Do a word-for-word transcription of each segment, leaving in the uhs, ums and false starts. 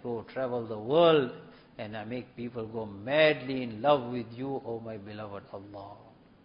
go travel the world and I make people go madly in love with you, O my beloved Allah.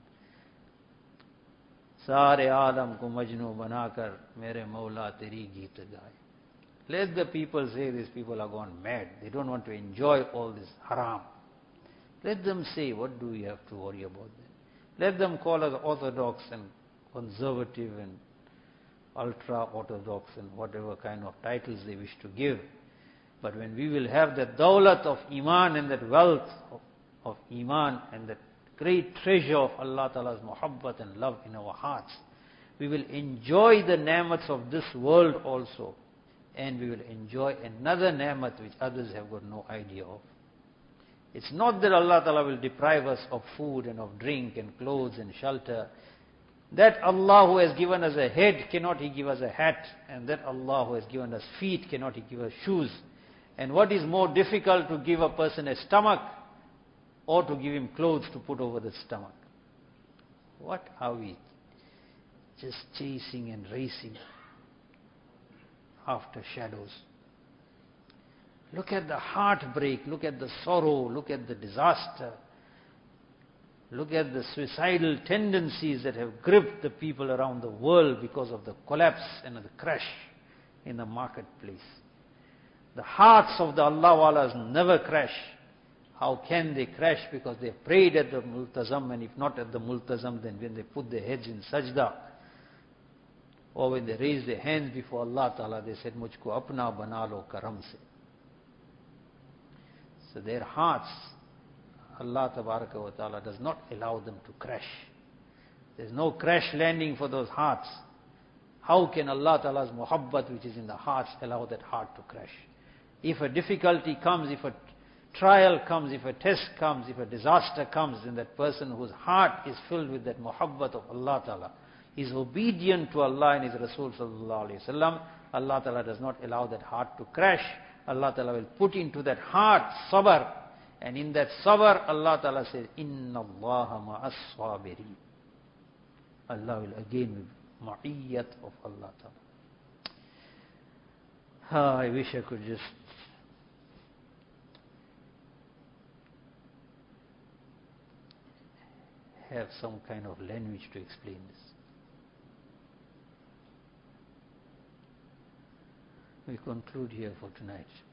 Sare Alam ko Majnu banakar mere Mawla teri geet gaye. Let the people say these people are gone mad. They don't want to enjoy all this haram. Let them say, what do we have to worry about them? Let them call us orthodox and conservative and ultra-orthodox and whatever kind of titles they wish to give. But when we will have that dawlat of Iman and that wealth of, of Iman and that great treasure of Allah Ta'ala's muhabbat and love in our hearts, we will enjoy the ni'mats of this world also, and we will enjoy another ni'mat which others have got no idea of. It's not that Allah Ta'ala will deprive us of food and of drink and clothes and shelter. That Allah who has given us a head, cannot He give us a hat? And that Allah who has given us feet, cannot He give us shoes? And what is more difficult, to give a person a stomach or to give him clothes to put over the stomach? What are we? Just chasing and racing after shadows. Look at the heartbreak, look at the sorrow, look at the disaster. Look at the suicidal tendencies that have gripped the people around the world because of the collapse and the crash in the marketplace. The hearts of the Allah Walas never crash. How can they crash? Because they prayed at the multazam, and if not at the multazam, then when they put their heads in sajda, or when they raise their hands before Allah Ta'ala, they said, Mujhko apna bana lo karam se. So their hearts, Allah Tabaraka wa Ta'ala does not allow them to crash. There's no crash landing for those hearts. How can Allah Ta'ala's muhabbat which is in the hearts allow that heart to crash? If a difficulty comes, if a trial comes, if a test comes, if a disaster comes, then that person whose heart is filled with that muhabbat of Allah Ta'ala is obedient to Allah and His Rasul Sallallahu Alaihi Wasallam, Allah Ta'ala does not allow that heart to crash. Allah Ta'ala will put into that heart sabr. And in that sabr, Allah Ta'ala says, Inna Allaha ma'as sabirin. Allah will again be ma'iyyat of Allah Ta'ala. Ah, I wish I could just have some kind of language to explain this. We conclude here for tonight.